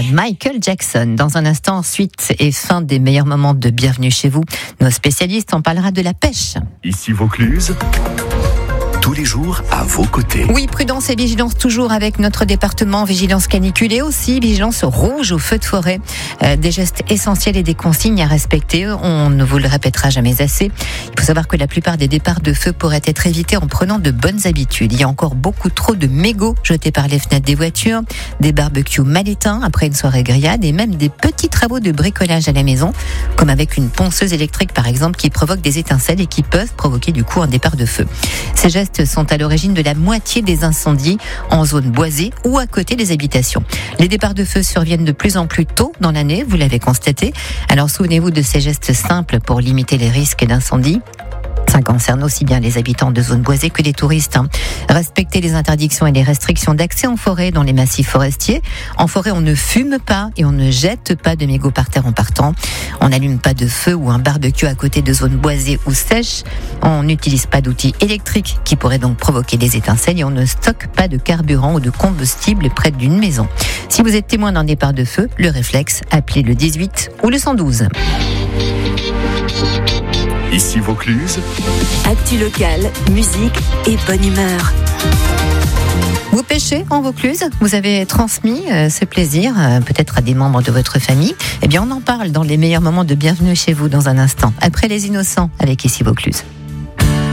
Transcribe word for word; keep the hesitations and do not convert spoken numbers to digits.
Michael Jackson. Dans un instant, suite et fin des meilleurs moments de Bienvenue chez vous. Nos spécialistes, on parlera de la pêche. Ici Vaucluse, tous les jours à vos côtés. Oui, prudence et vigilance toujours avec notre département, vigilance canicule et aussi vigilance rouge au feu de forêt. Euh, des gestes essentiels et des consignes à respecter. On ne vous le répétera jamais assez. Il faut savoir que la plupart des départs de feu pourraient être évités en prenant de bonnes habitudes. Il y a encore beaucoup trop de mégots jetés par les fenêtres des voitures, des barbecues mal éteints après une soirée grillade et même des petits travaux de bricolage à la maison, comme avec une ponceuse électrique par exemple qui provoque des étincelles et qui peuvent provoquer du coup un départ de feu. Ces gestes sont à l'origine de la moitié des incendies en zone boisée ou à côté des habitations. Les départs de feu surviennent de plus en plus tôt dans l'année, vous l'avez constaté. Alors souvenez-vous de ces gestes simples pour limiter les risques d'incendie. Ça concerne aussi bien les habitants de zones boisées que les touristes. Hein. Respectez les interdictions et les restrictions d'accès en forêt dans les massifs forestiers. En forêt, on ne fume pas et on ne jette pas de mégots par terre en partant. On n'allume pas de feu ou un barbecue à côté de zones boisées ou sèches. On n'utilise pas d'outils électriques qui pourraient donc provoquer des étincelles et on ne stocke pas de carburant ou de combustible près d'une maison. Si vous êtes témoin d'un départ de feu, le réflexe, appelez le dix-huit ou le cent douze. Ici Vaucluse, actu locale, musique et bonne humeur. Vous pêchez en Vaucluse? Vous avez transmis euh, ce plaisir euh, peut-être à des membres de votre famille? Eh bien, on en parle dans les meilleurs moments de Bienvenue chez vous dans un instant, après Les Innocents avec Ici Vaucluse.